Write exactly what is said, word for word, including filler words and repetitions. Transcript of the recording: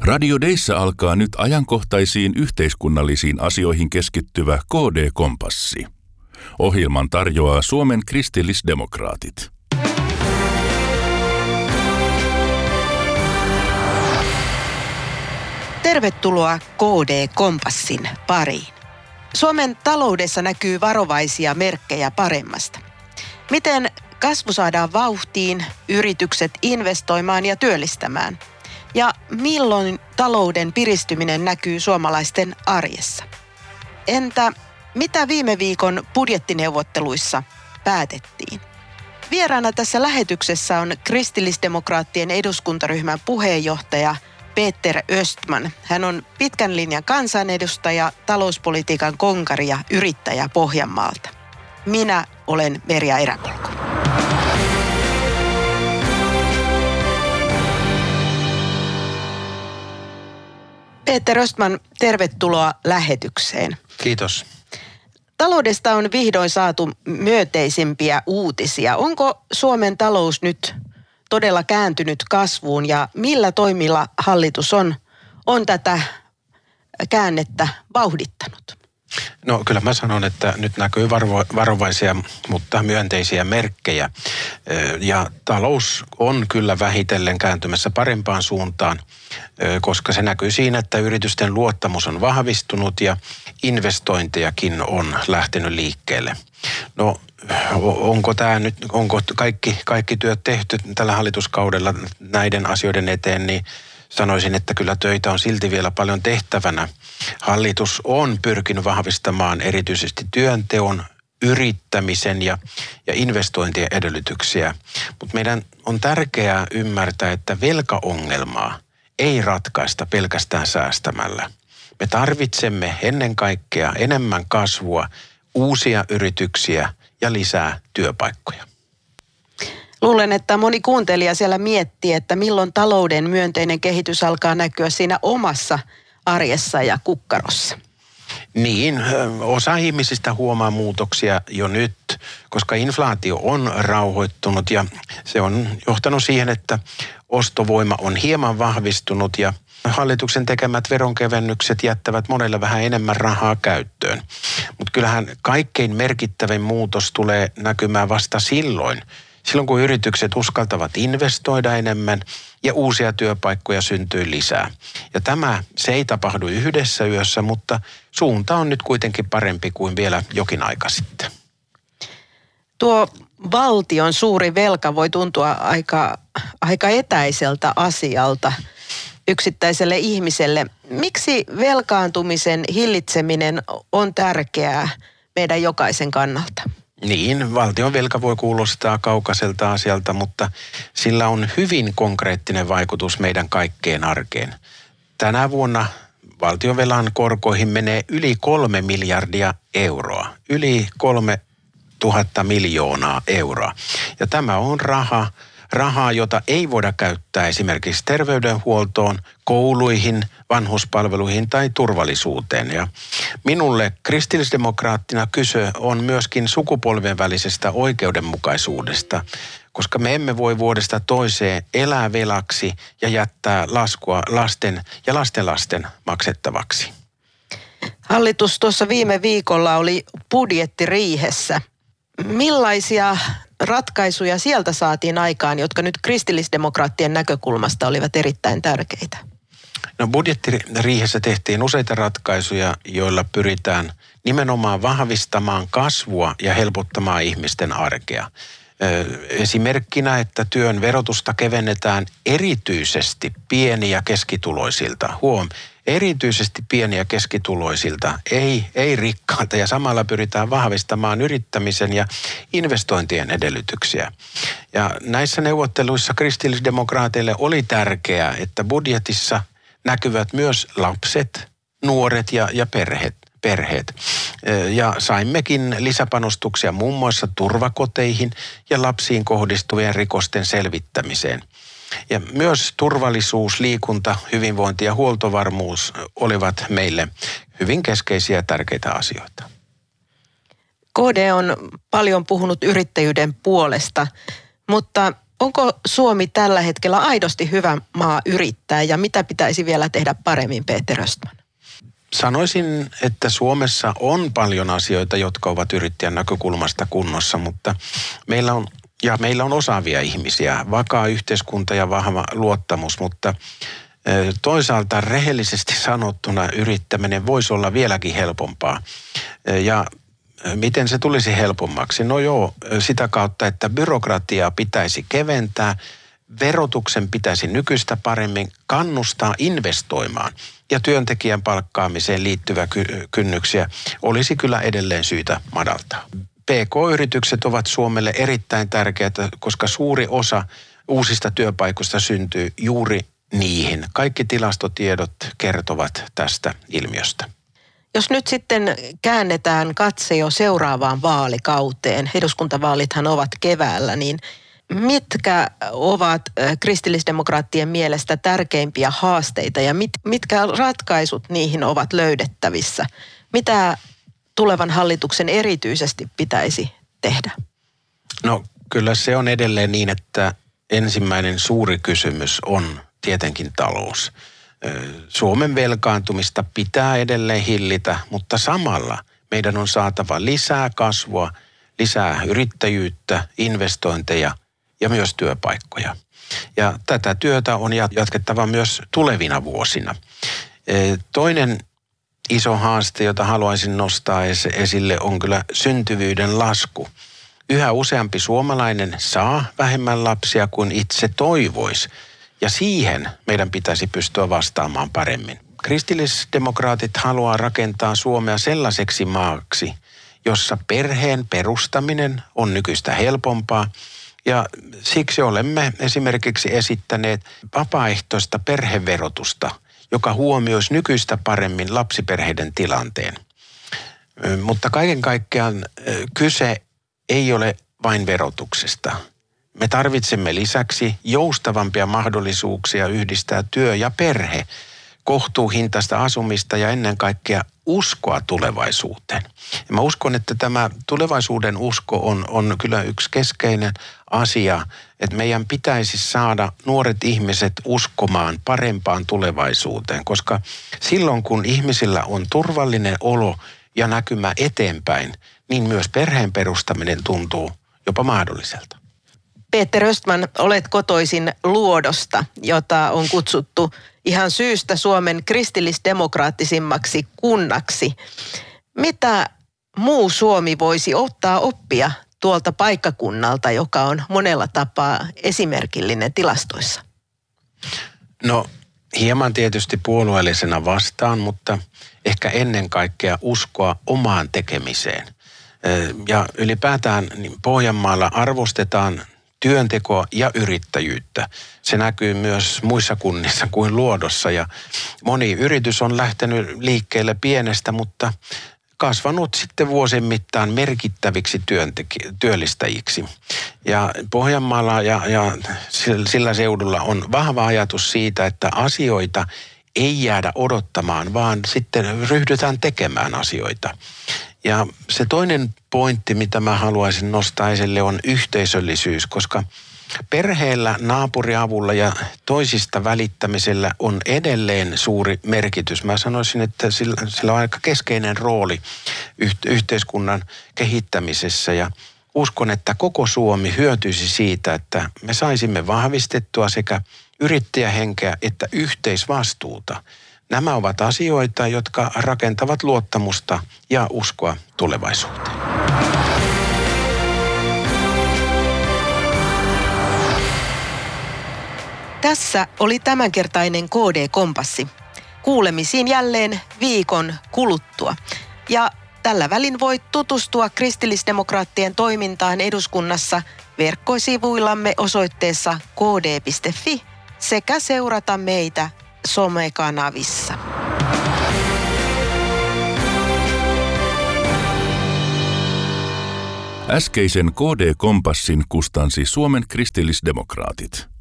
Radio Deissä alkaa nyt ajankohtaisiin yhteiskunnallisiin asioihin keskittyvä K D-kompassi. Ohjelman tarjoaa Suomen kristillisdemokraatit. Tervetuloa K D-kompassin pariin. Suomen taloudessa näkyy varovaisia merkkejä paremmasta. Miten kasvu saadaan vauhtiin, yritykset investoimaan ja työllistämään? Ja milloin talouden piristyminen näkyy suomalaisten arjessa? Entä mitä viime viikon budjettineuvotteluissa päätettiin? Vieraana tässä lähetyksessä on kristillisdemokraattien eduskuntaryhmän puheenjohtaja Peter Östman. Hän on pitkän linjan kansanedustaja, talouspolitiikan konkari ja yrittäjä Pohjanmaalta. Minä olen Merja Eräpolku. Peter Östman, tervetuloa lähetykseen. Kiitos. Taloudesta on vihdoin saatu myönteisimpiä uutisia. Onko Suomen talous nyt todella kääntynyt kasvuun ja millä toimilla hallitus on, on tätä käännettä vauhdittanut? No kyllä mä sanon, että nyt näkyy varo, varovaisia, mutta myönteisiä merkkejä. Ja talous on kyllä vähitellen kääntymässä parempaan suuntaan, koska se näkyy siinä, että yritysten luottamus on vahvistunut ja investointejakin on lähtenyt liikkeelle. No onko tämä nyt, onko kaikki, kaikki työt tehty tällä hallituskaudella näiden asioiden eteen, niin sanoisin, että kyllä töitä on silti vielä paljon tehtävänä. Hallitus on pyrkinyt vahvistamaan erityisesti työnteon, yrittämisen ja, ja investointien edellytyksiä. Mutta meidän on tärkeää ymmärtää, että velkaongelmaa ei ratkaista pelkästään säästämällä. Me tarvitsemme ennen kaikkea enemmän kasvua, uusia yrityksiä ja lisää työpaikkoja. Luulen, että moni kuuntelija siellä miettii, että milloin talouden myönteinen kehitys alkaa näkyä siinä omassa arjessa ja kukkarossa. Niin, osa ihmisistä huomaa muutoksia jo nyt, koska inflaatio on rauhoittunut ja se on johtanut siihen, että ostovoima on hieman vahvistunut ja hallituksen tekemät veronkevennykset jättävät monelle vähän enemmän rahaa käyttöön. Mutta kyllähän kaikkein merkittävin muutos tulee näkymään vasta silloin, Silloin kun yritykset uskaltavat investoida enemmän ja uusia työpaikkoja syntyy lisää. Ja tämä se ei tapahdu yhdessä yössä, mutta suunta on nyt kuitenkin parempi kuin vielä jokin aika sitten. Tuo valtion suuri velka voi tuntua aika, aika etäiseltä asialta yksittäiselle ihmiselle. Miksi velkaantumisen hillitseminen on tärkeää meidän jokaisen kannalta? Niin, valtion velka voi kuulostaa kaukaiselta asialta, mutta sillä on hyvin konkreettinen vaikutus meidän kaikkeen arkeen. Tänä vuonna valtionvelan korkoihin menee yli kolme miljardia euroa, yli kolme tuhatta miljoonaa euroa. Ja tämä on raha, rahaa, jota ei voida käyttää esimerkiksi terveydenhuoltoon, kouluihin, vanhuspalveluihin tai turvallisuuteen. Ja minulle kristillisdemokraattina kyse on myöskin sukupolven välisestä oikeudenmukaisuudesta, koska me emme voi vuodesta toiseen elää velaksi ja jättää laskua lasten ja lastenlasten maksettavaksi. Hallitus tuossa viime viikolla oli budjettiriihessä. Millaisia ratkaisuja sieltä saatiin aikaan, jotka nyt kristillisdemokraattien näkökulmasta olivat erittäin tärkeitä? No budjettiriihessä tehtiin useita ratkaisuja, joilla pyritään nimenomaan vahvistamaan kasvua ja helpottamaan ihmisten arkea. Esimerkkinä, että työn verotusta kevennetään erityisesti pieni- ja keskituloisilta. Huom, erityisesti pieni- ja keskituloisilta, ei, ei rikkailta, ja samalla pyritään vahvistamaan yrittämisen ja investointien edellytyksiä. Ja näissä neuvotteluissa kristillisdemokraateille oli tärkeää, että budjetissa näkyvät myös lapset, nuoret ja, ja perheet. perheet. Ja saimmekin lisäpanostuksia muun muassa turvakoteihin ja lapsiin kohdistuvien rikosten selvittämiseen. Ja myös turvallisuus, liikunta, hyvinvointi ja huoltovarmuus olivat meille hyvin keskeisiä ja tärkeitä asioita. K D on paljon puhunut yrittäjyyden puolesta, mutta Onko Suomi tällä hetkellä aidosti hyvä maa yrittää ja mitä pitäisi vielä tehdä paremmin, Peter Östman? Sanoisin, että Suomessa on paljon asioita, jotka ovat yrittäjän näkökulmasta kunnossa, mutta meillä on, ja meillä on osaavia ihmisiä, vakaa yhteiskunta ja vahva luottamus, mutta toisaalta rehellisesti sanottuna yrittäminen voisi olla vieläkin helpompaa. Ja miten se tulisi helpommaksi? No joo, sitä kautta, että byrokratiaa pitäisi keventää, verotuksen pitäisi nykyistä paremmin kannustaa investoimaan ja työntekijän palkkaamiseen liittyviä kynnyksiä olisi kyllä edelleen syytä madaltaa. P K-yritykset ovat Suomelle erittäin tärkeitä, koska suuri osa uusista työpaikoista syntyy juuri niihin. Kaikki tilastotiedot kertovat tästä ilmiöstä. Jos nyt sitten käännetään katse jo seuraavaan vaalikauteen, eduskuntavaalithan ovat keväällä, niin mitkä ovat kristillisdemokraattien mielestä tärkeimpiä haasteita ja mit, mitkä ratkaisut niihin ovat löydettävissä? Mitä tulevan hallituksen erityisesti pitäisi tehdä? No kyllä se on edelleen niin, että ensimmäinen suuri kysymys on tietenkin talous. Suomen velkaantumista pitää edelleen hillitä, mutta samalla meidän on saatava lisää kasvua, lisää yrittäjyyttä, investointeja ja myös työpaikkoja. Ja tätä työtä on jatkettava myös tulevina vuosina. Toinen iso haaste, jota haluaisin nostaa esille, on kyllä syntyvyyden lasku. Yhä useampi suomalainen saa vähemmän lapsia kuin itse toivoisi. Ja siihen meidän pitäisi pystyä vastaamaan paremmin. Kristillisdemokraatit haluaa rakentaa Suomea sellaiseksi maaksi, jossa perheen perustaminen on nykyistä helpompaa. Ja siksi olemme esimerkiksi esittäneet vapaaehtoista perheverotusta, joka huomioisi nykyistä paremmin lapsiperheiden tilanteen. Mutta kaiken kaikkiaan kyse ei ole vain verotuksesta. Me tarvitsemme lisäksi joustavampia mahdollisuuksia yhdistää työ ja perhe, kohtuuhintaista asumista ja ennen kaikkea uskoa tulevaisuuteen. Ja mä uskon, että tämä tulevaisuuden usko on, on kyllä yksi keskeinen asia, että meidän pitäisi saada nuoret ihmiset uskomaan parempaan tulevaisuuteen, koska silloin kun ihmisillä on turvallinen olo ja näkymä eteenpäin, niin myös perheen perustaminen tuntuu jopa mahdolliselta. Peter Östman, olet kotoisin Luodosta, jota on kutsuttu ihan syystä Suomen kristillisdemokraattisimmaksi kunnaksi. Mitä muu Suomi voisi ottaa oppia tuolta paikkakunnalta, joka on monella tapaa esimerkillinen tilastoissa? No hieman tietysti puolueellisena vastaan, mutta ehkä ennen kaikkea uskoa omaan tekemiseen. Ja ylipäätään niin Pohjanmaalla arvostetaan työntekoa ja yrittäjyyttä. Se näkyy myös muissa kunnissa kuin Luodossa ja moni yritys on lähtenyt liikkeelle pienestä, mutta kasvanut sitten vuosien mittaan merkittäviksi työntekijä, työllistäjiksi. Ja Pohjanmaalla ja, ja sillä seudulla on vahva ajatus siitä, että asioita ei jäädä odottamaan, vaan sitten ryhdytään tekemään asioita. Ja se toinen pointti, mitä mä haluaisin nostaa esille, on yhteisöllisyys, koska perheellä, naapuriavulla ja toisista välittämisellä on edelleen suuri merkitys. Mä sanoisin, että sillä, sillä on aika keskeinen rooli yhteiskunnan kehittämisessä ja uskon, että koko Suomi hyötyisi siitä, että me saisimme vahvistettua sekä yrittäjähenkeä että yhteisvastuuta. Nämä ovat asioita, jotka rakentavat luottamusta ja uskoa tulevaisuuteen. Tässä oli tämänkertainen K D-kompassi. Kuulemisiin jälleen viikon kuluttua. Ja tällä välin voit tutustua kristillisdemokraattien toimintaan eduskunnassa verkkosivuillamme osoitteessa k d piste f i sekä seurata meitä somekanavissa. Äskeisen K D-kompassin kustansi Suomen kristillisdemokraatit.